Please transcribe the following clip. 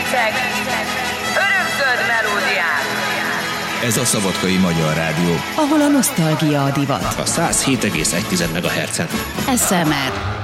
percek örökzöld melódiák. Ez a Szabadkai Magyar Rádió, ahol a nosztalgia a divat. A 107,1 MHz-en. SMR